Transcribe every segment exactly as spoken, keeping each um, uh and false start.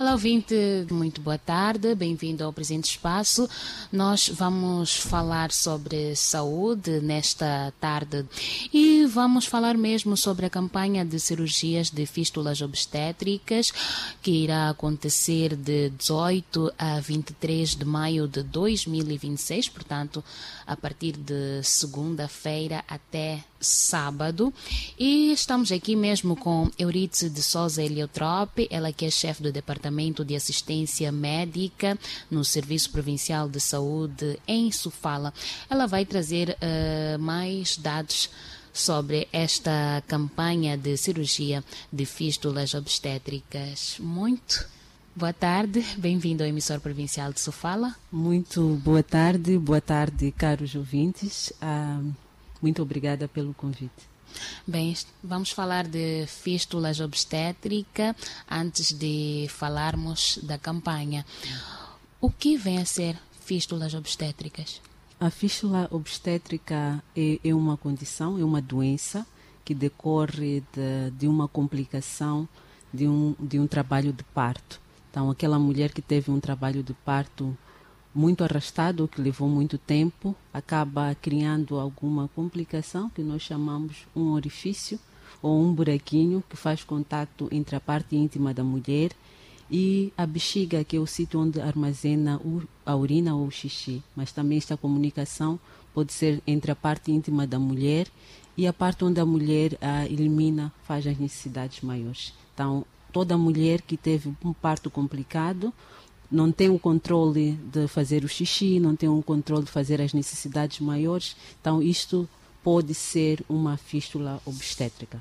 Olá, ouvinte, muito boa tarde, bem-vindo ao presente espaço. Nós vamos falar sobre saúde nesta tarde e vamos falar mesmo sobre a campanha de cirurgias de fístulas obstétricas que irá acontecer de dezoito a vinte e três de maio de dois mil e vinte e seis, portanto, a partir de segunda-feira até sábado. E estamos aqui mesmo com Euridice de Souza Heliotrope, ela que é chefe do Departamento de Assistência Médica no Serviço Provincial de Saúde em Sofala. Ela vai trazer uh, mais dados sobre esta campanha de cirurgia de fístulas obstétricas. Muito boa tarde, bem-vindo ao emissor provincial de Sofala. Muito boa tarde, boa tarde, caros ouvintes. Ah, muito obrigada pelo convite. Bem, vamos falar de fístulas obstétrica antes de falarmos da campanha. O que vem a ser fístulas obstétricas? A fístula obstétrica é, é uma condição, é uma doença que decorre de, de uma complicação de um, de um trabalho de parto. Então, aquela mulher que teve um trabalho de parto muito arrastado, que levou muito tempo, acaba criando alguma complicação que nós chamamos um orifício ou um buraquinho que faz contato entre a parte íntima da mulher e a bexiga, que é o sítio onde armazena a urina ou o xixi. Mas também esta comunicação pode ser entre a parte íntima da mulher e a parte onde a mulher a elimina, faz as necessidades maiores. Então, toda mulher que teve um parto complicado não tem o controle de fazer o xixi, não tem o controle de fazer as necessidades maiores. Então, isto pode ser uma fístula obstétrica.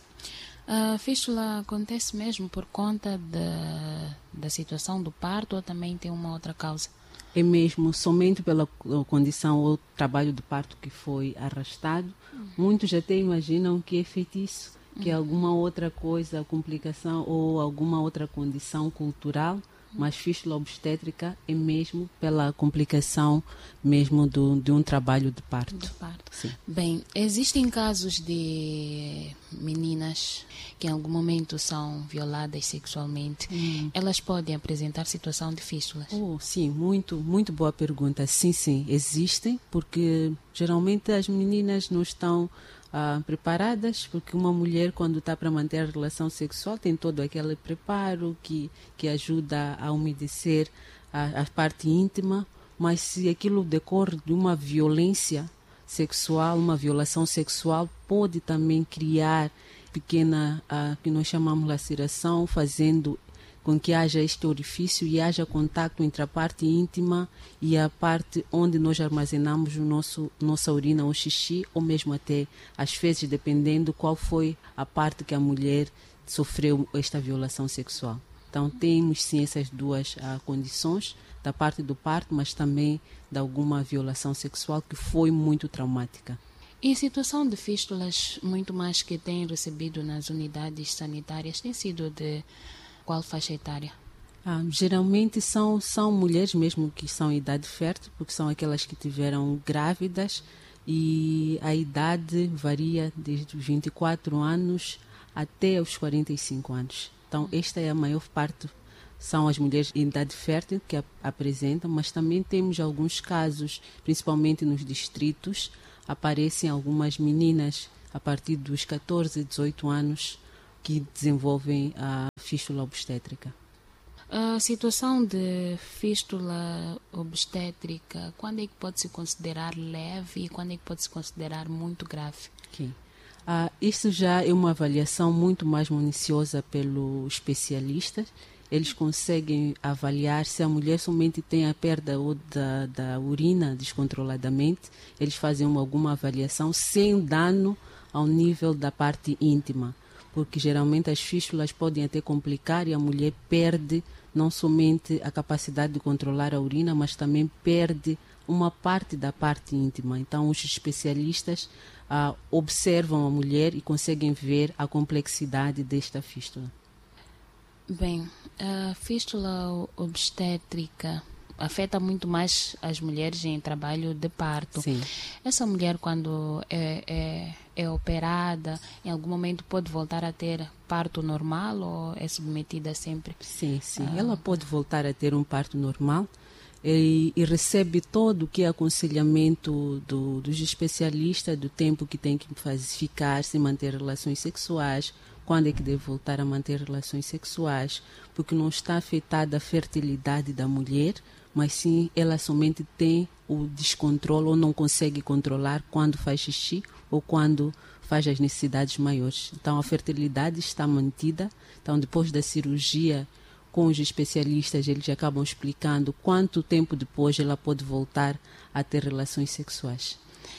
A fístula acontece mesmo por conta da, da situação do parto ou também tem uma outra causa? É mesmo somente pela condição ou trabalho do parto que foi arrastado. Uhum. Muitos até imaginam que é feitiço, que é alguma outra coisa, complicação ou alguma outra condição cultural. Mas fístula obstétrica é mesmo pela complicação mesmo do, de um trabalho de parto. De parto. Sim. Bem, existem casos de meninas que em algum momento são violadas sexualmente. Hum. Elas podem apresentar situação de fístulas? Oh, sim, muito, muito boa pergunta. Sim, sim, existem, porque geralmente as meninas não estão Ah, preparadas, porque uma mulher, quando está para manter a relação sexual, tem todo aquele preparo que, que ajuda a umedecer a, a parte íntima, mas se aquilo decorre de uma violência sexual, uma violação sexual, pode também criar pequena, ah, que nós chamamos laceração, fazendo com que haja este orifício e haja contato entre a parte íntima e a parte onde nós armazenamos o nosso, nossa urina ou xixi, ou mesmo até as fezes, dependendo qual foi a parte que a mulher sofreu esta violação sexual. Então, temos sim essas duas ah, condições, da parte do parto, mas também de alguma violação sexual que foi muito traumática. E a situação de fístulas, muito mais que têm recebido nas unidades sanitárias, tem sido de qual faixa etária? Ah, geralmente são, são mulheres mesmo que são em idade fértil, porque são aquelas que tiveram grávidas e a idade varia desde os vinte e quatro anos até os quarenta e cinco anos. Então, esta é a maior parte, são as mulheres em idade fértil que ap- apresentam, mas também temos alguns casos, principalmente nos distritos, aparecem algumas meninas a partir dos catorze, dezoito anos, que desenvolvem a fístula obstétrica. A situação de fístula obstétrica, quando é que pode se considerar leve e quando é que pode se considerar muito grave? Okay. Ah, isso já é uma avaliação muito mais minuciosa pelos especialistas. Eles conseguem avaliar se a mulher somente tem a perda ou da, da urina descontroladamente. Eles fazem uma, alguma avaliação sem dano ao nível da parte íntima, porque geralmente as fístulas podem até complicar e a mulher perde não somente a capacidade de controlar a urina, mas também perde uma parte da parte íntima. Então, os especialistas ah, observam a mulher e conseguem ver a complexidade desta fístula. Bem, a fístula obstétrica afeta muito mais as mulheres em trabalho de parto. Sim. Essa mulher, quando é, é, é operada, em algum momento pode voltar a ter parto normal ou é submetida sempre? Sim, sim. Ah. Ela pode voltar a ter um parto normal e, e recebe todo o que é aconselhamento do, dos especialistas, do tempo que tem que fazer, ficar sem manter relações sexuais, quando é que deve voltar a manter relações sexuais, porque não está afetada a fertilidade da mulher, mas sim ela somente tem o descontrole ou não consegue controlar quando faz xixi ou quando faz as necessidades maiores. Então a fertilidade está mantida. Então depois da cirurgia, com os especialistas, eles acabam explicando quanto tempo depois ela pode voltar a ter relações sexuais.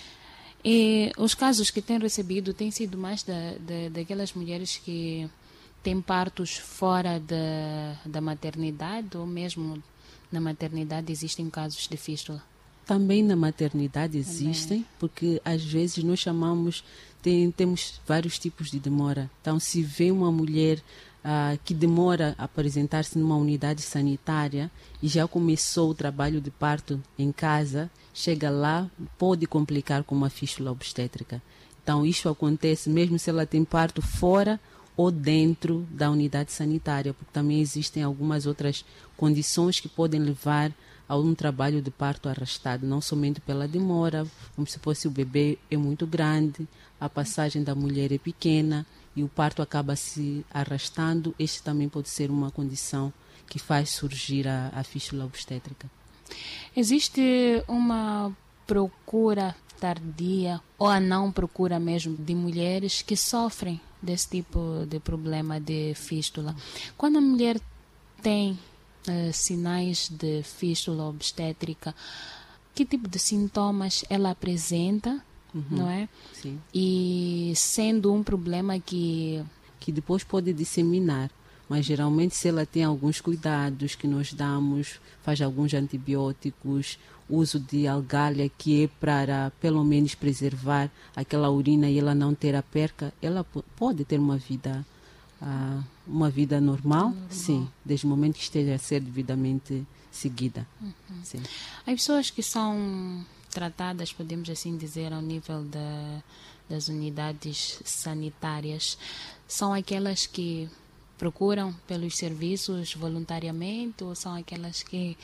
E os casos que têm recebido têm sido mais da, da, daquelas mulheres que têm partos fora da, da maternidade, ou mesmo na maternidade existem casos de fístula? Também na maternidade existem, Também. porque às vezes nós chamamos, tem, temos vários tipos de demora. Então, se vê uma mulher ah, que demora a apresentar-se numa unidade sanitária e já começou o trabalho de parto em casa, chega lá, pode complicar com uma fístula obstétrica. Então, isso acontece mesmo se ela tem parto fora ou dentro da unidade sanitária, porque também existem algumas outras condições que podem levar a um trabalho de parto arrastado, não somente pela demora, como se fosse o bebê é muito grande, a passagem da mulher é pequena e o parto acaba se arrastando. Este também pode ser uma condição que faz surgir a, a fístula obstétrica. Existe uma procura tardia ou a não procura mesmo de mulheres que sofrem desse tipo de problema de fístula? Quando a mulher tem uh, sinais de fístula obstétrica, que tipo de sintomas ela apresenta, uhum, não é? Sim. E sendo um problema que... que depois pode disseminar. Mas geralmente se ela tem alguns cuidados que nós damos, faz alguns antibióticos, uso de algalha que é para pelo menos preservar aquela urina e ela não ter a perca, ela p- pode ter uma vida, uh, uma vida normal, normal, sim, desde o momento que esteja a ser devidamente seguida. Uhum. Sim. Há pessoas que são tratadas, podemos assim dizer, ao nível da, das unidades sanitárias, são aquelas que procuram pelos serviços voluntariamente ou são aquelas que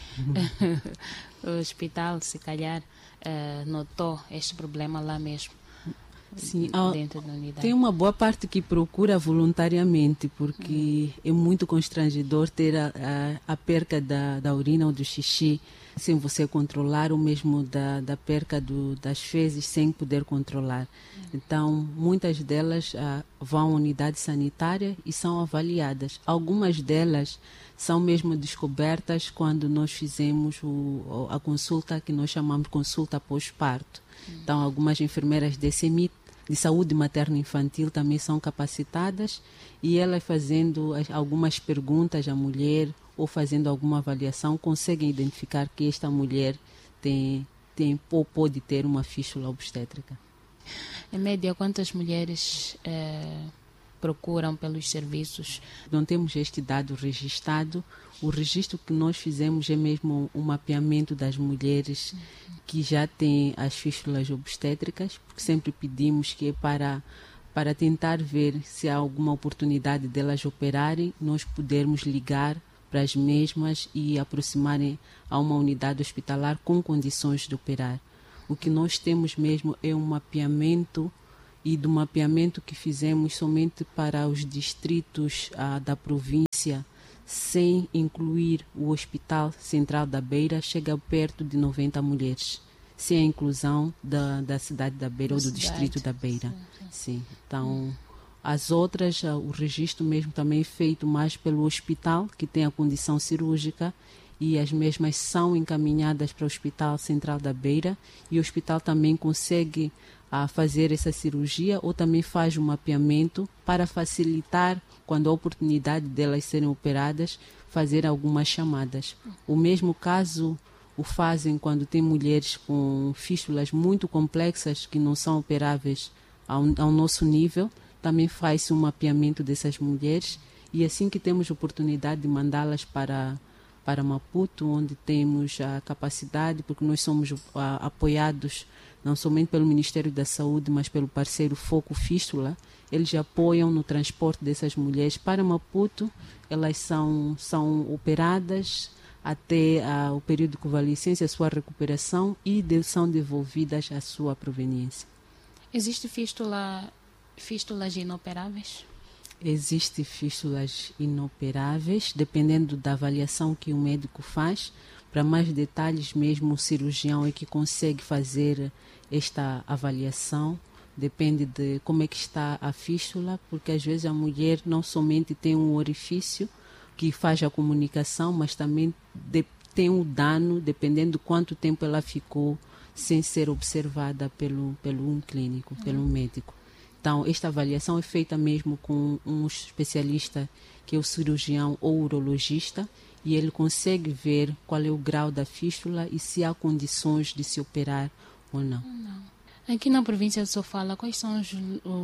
o hospital, se calhar, uh, notou este problema lá mesmo? Sim, dentro da unidade. Tem uma boa parte que procura voluntariamente, porque uhum. é muito constrangedor ter a, a, a perca da, da urina ou do xixi sem você controlar, ou mesmo da, da perca do, das fezes sem poder controlar. Uhum. Então, muitas delas ah, vão à unidade sanitária e são avaliadas. Algumas delas são mesmo descobertas quando nós fizemos o, a consulta que nós chamamos de consulta pós-parto. Uhum. Então, algumas enfermeiras de S M I de saúde materno-infantil também são capacitadas e elas fazendo algumas perguntas à mulher ou fazendo alguma avaliação conseguem identificar que esta mulher tem, tem ou pode ter uma fístula obstétrica. Em média, quantas mulheres eh, procuram pelos serviços? Não temos este dado registrado. O registro que nós fizemos é mesmo um mapeamento das mulheres que já têm as fístulas obstétricas, porque sempre pedimos que é para, para tentar ver se há alguma oportunidade delas operarem, nós pudermos ligar para as mesmas e aproximarem a uma unidade hospitalar com condições de operar. O que nós temos mesmo é um mapeamento, e do mapeamento que fizemos somente para os distritos ah, da província, sem incluir o Hospital Central da Beira, chega perto de noventa mulheres, sem a inclusão da, da cidade da Beira da ou do cidade. Distrito da Beira. Sim, sim. Sim. Então, as outras, o registro mesmo também é feito mais pelo hospital, que tem a condição cirúrgica, e as mesmas são encaminhadas para o Hospital Central da Beira, e o hospital também consegue a fazer essa cirurgia ou também faz um mapeamento para facilitar, quando há oportunidade delas serem operadas, fazer algumas chamadas. O mesmo caso o fazem quando tem mulheres com fístulas muito complexas que não são operáveis ao, ao nosso nível, também faz-se um mapeamento dessas mulheres e assim que temos oportunidade de mandá-las para, para Maputo, onde temos a capacidade, porque nós somos a, apoiados não somente pelo Ministério da Saúde, mas pelo parceiro Foco Fístula. Eles apoiam no transporte dessas mulheres para Maputo. Elas são, são operadas até a, o período de convalescência, a sua recuperação, e de, são devolvidas à sua proveniência. Existe fístula, fístulas inoperáveis? Existem fístulas inoperáveis, dependendo da avaliação que o médico faz. Para mais detalhes, mesmo o cirurgião é que consegue fazer esta avaliação. Depende de como é que está a fístula, porque às vezes a mulher não somente tem um orifício que faz a comunicação, mas também de, tem um dano, dependendo de quanto tempo ela ficou sem ser observada pelo, pelo um clínico, pelo um médico. Então, esta avaliação é feita mesmo com um especialista, que é o cirurgião ou urologista, e ele consegue ver qual é o grau da fístula e se há condições de se operar ou não. não. Aqui na província de Sofala, quais são os,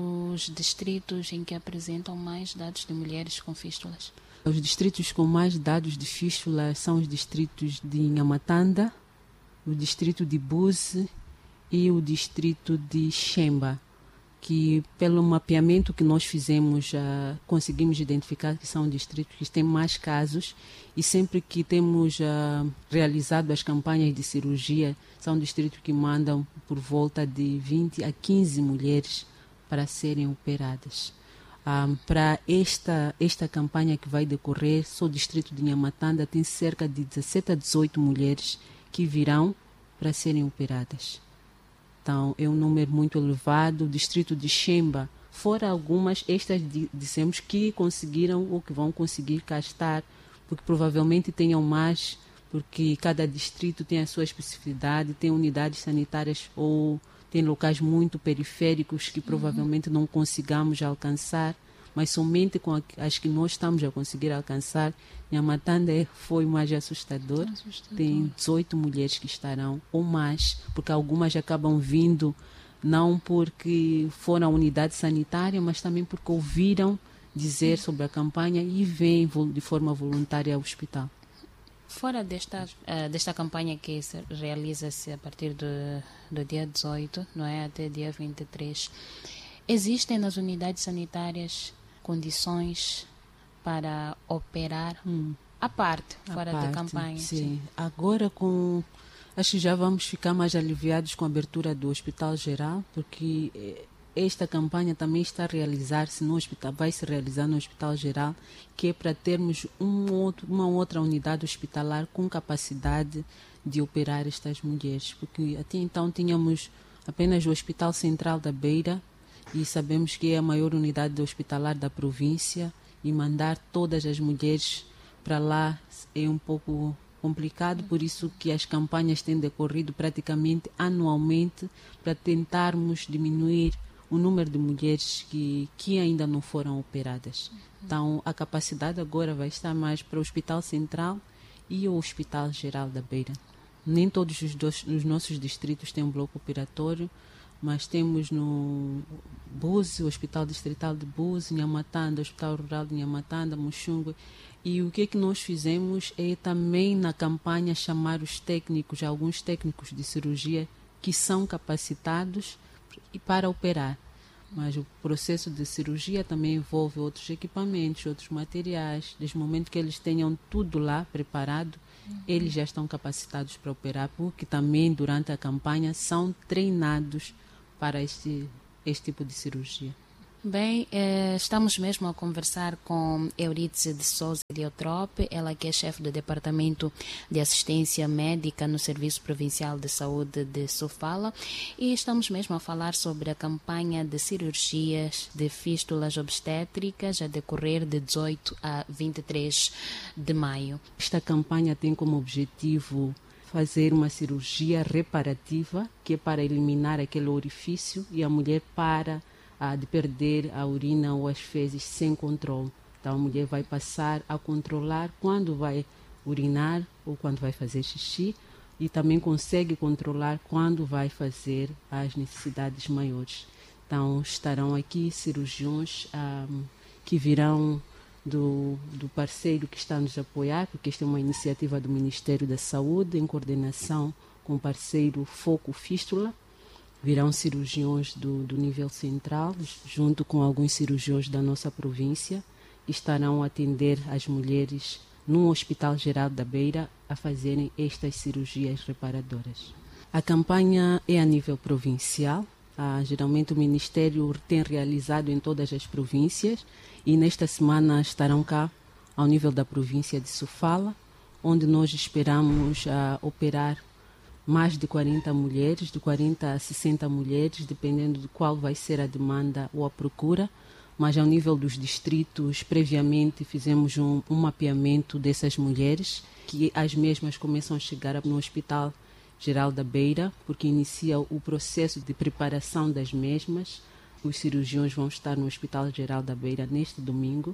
os distritos em que apresentam mais dados de mulheres com fístulas? Os distritos com mais dados de fístula são os distritos de Nhamatanda, o distrito de Buzi e o distrito de Xemba, que pelo mapeamento que nós fizemos já conseguimos identificar que são distritos que têm mais casos, e sempre que temos já realizado as campanhas de cirurgia, são distritos que mandam por volta de vinte a quinze mulheres para serem operadas. Um, para esta, esta campanha que vai decorrer, só o distrito de Nhamatanda tem cerca de dezessete a dezoito mulheres que virão para serem operadas. Então, é um número muito elevado. O distrito de Xemba, fora algumas, estas dissemos que conseguiram ou que vão conseguir cá estar, porque provavelmente tenham mais, porque cada distrito tem a sua especificidade, tem unidades sanitárias ou tem locais muito periféricos que provavelmente não consigamos alcançar, mas somente com as que nós estamos a conseguir alcançar. Nhamatanda foi mais assustador. assustador. Tem dezoito mulheres que estarão, ou mais, porque algumas acabam vindo não porque foram à unidade sanitária, mas também porque ouviram dizer sobre a campanha e vêm de forma voluntária ao hospital. Fora desta, uh, desta campanha que se realiza-se a partir do, do dia dezoito, não é, até dia vinte e três, existem nas unidades sanitárias condições para operar hum. à parte, fora da campanha? Sim. sim. Agora, com, acho que já vamos ficar mais aliviados com a abertura do Hospital Geral, porque esta campanha também está a realizar-se no hospital, vai se realizar no Hospital Geral, que é para termos um outro, uma outra unidade hospitalar com capacidade de operar estas mulheres, porque até então tínhamos apenas o Hospital Central da Beira, e sabemos que é a maior unidade hospitalar da província, e mandar todas as mulheres para lá é um pouco complicado, por isso que as campanhas têm decorrido praticamente anualmente para tentarmos diminuir o número de mulheres que, que ainda não foram operadas. Então, a capacidade agora vai estar mais para o Hospital Central e o Hospital Geral da Beira. Nem todos os, dois, os nossos distritos têm um bloco operatório, mas temos no Buzi, o Hospital Distrital de Buzi, Nhamatanda, o Hospital Rural de Nhamatanda, Muxungue. E o que é que nós fizemos é também na campanha chamar os técnicos, alguns técnicos de cirurgia que são capacitados para operar. Mas o processo de cirurgia também envolve outros equipamentos, outros materiais. Desde o momento que eles tenham tudo lá preparado, uhum. eles já estão capacitados para operar, porque também durante a campanha são treinados para este, este tipo de cirurgia. Bem, eh, estamos mesmo a conversar com Eurídice de Souza Diotrope, ela que é chefe do Departamento de Assistência Médica no Serviço Provincial de Saúde de Sofala, e estamos mesmo a falar sobre a campanha de cirurgias de fístulas obstétricas a decorrer de dezoito a vinte e três de maio. Esta campanha tem como objetivo fazer uma cirurgia reparativa, que é para eliminar aquele orifício e a mulher para a de perder a urina ou as fezes sem controle. Então a mulher vai passar a controlar quando vai urinar ou quando vai fazer xixi, e também consegue controlar quando vai fazer as necessidades maiores. Então estarão aqui cirurgiões um, que virão do, do parceiro que está a nos apoiar, porque esta é uma iniciativa do Ministério da Saúde, em coordenação com o parceiro Foco Fístula. Virão cirurgiões do, do nível central, junto com alguns cirurgiões da nossa província, e estarão a atender as mulheres no Hospital Geral da Beira a fazerem estas cirurgias reparadoras. A campanha é a nível provincial. Ah, geralmente o Ministério tem realizado em todas as províncias e nesta semana estarão cá ao nível da província de Sofala, onde nós esperamos ah, operar mais de quarenta mulheres, de quarenta a sessenta mulheres, dependendo de qual vai ser a demanda ou a procura. Mas ao nível dos distritos, previamente fizemos um, um mapeamento dessas mulheres, que as mesmas começam a chegar no Hospital Geral da Beira, porque inicia o processo de preparação das mesmas. Os cirurgiões vão estar no Hospital Geral da Beira neste domingo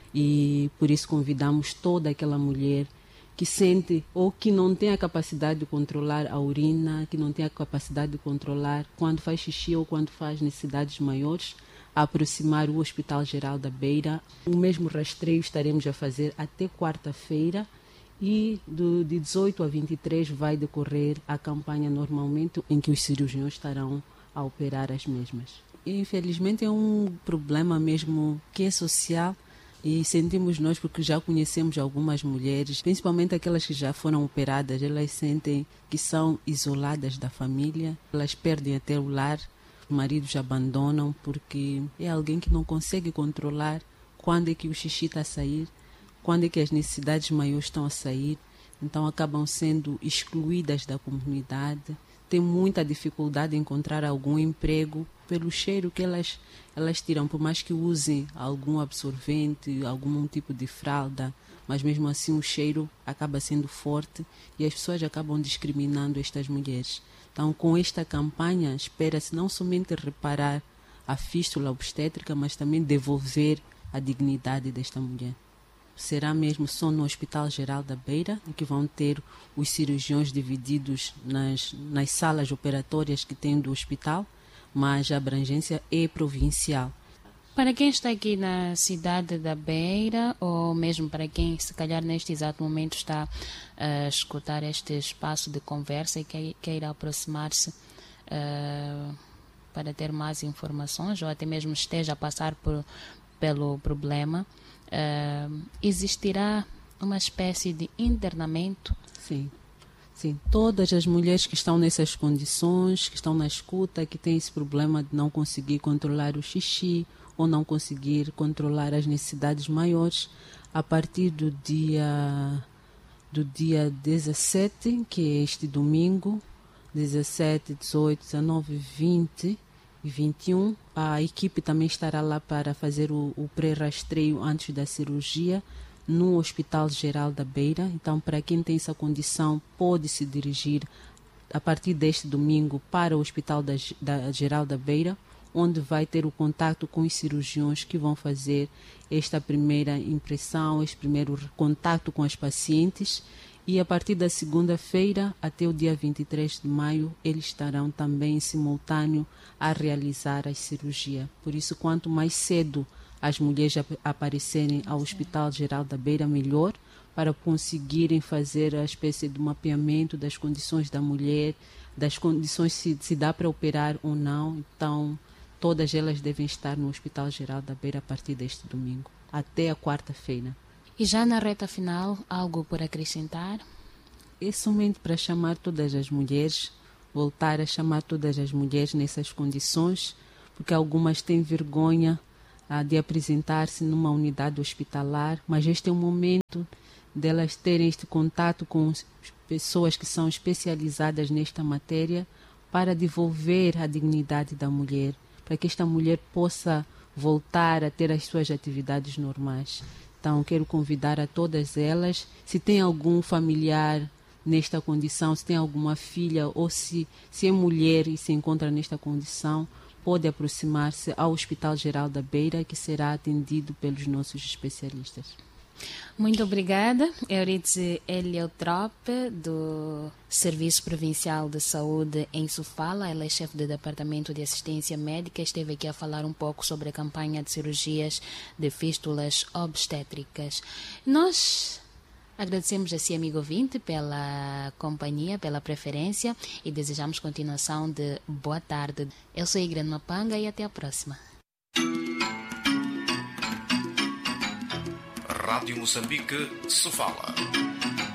e por isso convidamos toda aquela mulher que sente ou que não tem a capacidade de controlar a urina, que não tem a capacidade de controlar quando faz xixi ou quando faz necessidades maiores, a aproximar o Hospital Geral da Beira. O mesmo rastreio estaremos a fazer até quarta-feira e do, de dezoito a vinte e três vai decorrer a campanha normalmente em que os cirurgiões estarão a operar as mesmas. Infelizmente é um problema mesmo que é social. E sentimos nós, porque já conhecemos algumas mulheres, principalmente aquelas que já foram operadas, elas sentem que são isoladas da família, elas perdem até o lar, os maridos abandonam, porque é alguém que não consegue controlar quando é que o xixi está a sair, quando é que as necessidades maiores estão a sair, então acabam sendo excluídas da comunidade, têm muita dificuldade em encontrar algum emprego, pelo cheiro que elas, elas tiram, por mais que usem algum absorvente, algum tipo de fralda, mas mesmo assim o cheiro acaba sendo forte e as pessoas acabam discriminando estas mulheres. Então, com esta campanha, espera-se não somente reparar a fístula obstétrica, mas também devolver a dignidade desta mulher. Será mesmo só no Hospital Geral da Beira, em que vão ter os cirurgiões divididos nas, nas salas operatórias que tem do hospital, mas a abrangência é provincial. Para quem está aqui na cidade da Beira, ou mesmo para quem se calhar neste exato momento está a escutar este espaço de conversa e que queira aproximar-se uh, para ter mais informações, ou até mesmo esteja a passar por, pelo problema, uh, existirá uma espécie de internamento? Sim. Sim, todas as mulheres que estão nessas condições, que estão na escuta, que têm esse problema de não conseguir controlar o xixi ou não conseguir controlar as necessidades maiores, a partir do dia, do dia dezessete, que é este domingo, dezessete, dezoito, dezenove, vinte e vinte e um, a equipe também estará lá para fazer o, o pré-rastreio antes da cirurgia, no Hospital Geral da Beira. Então, para quem tem essa condição, pode se dirigir a partir deste domingo para o Hospital da, da Geral da Beira, onde vai ter o contato com os cirurgiões que vão fazer esta primeira impressão, este primeiro contato com as pacientes. E a partir da segunda-feira até o dia vinte e três de maio, eles estarão também em simultâneo a realizar a cirurgia. Por isso, quanto mais cedo as mulheres aparecerem ao Hospital Geral da Beira, melhor, para conseguirem fazer a espécie de mapeamento das condições da mulher, das condições se, se dá para operar ou não. Então, todas elas devem estar no Hospital Geral da Beira a partir deste domingo, até a quarta-feira. E já na reta final, algo por acrescentar? É somente para chamar todas as mulheres, voltar a chamar todas as mulheres nessas condições, porque algumas têm vergonha de apresentar-se numa unidade hospitalar, mas este é o momento delas terem este contato com pessoas que são especializadas nesta matéria para devolver a dignidade da mulher, para que esta mulher possa voltar a ter as suas atividades normais. Então, quero convidar a todas elas, se tem algum familiar nesta condição, se tem alguma filha ou se, se é mulher e se encontra nesta condição, pode aproximar-se ao Hospital Geral da Beira, que será atendido pelos nossos especialistas. Muito obrigada, Euridice Heliotrope, do Serviço Provincial de Saúde em Sofala. Ela é chefe do Departamento de Assistência Médica. Esteve aqui a falar um pouco sobre a campanha de cirurgias de fístulas obstétricas. Nós agradecemos a si, amigo ouvinte, pela companhia, pela preferência e desejamos continuação de boa tarde. Eu sou Igran Mapanga e até a próxima. Rádio Moçambique, Sofala.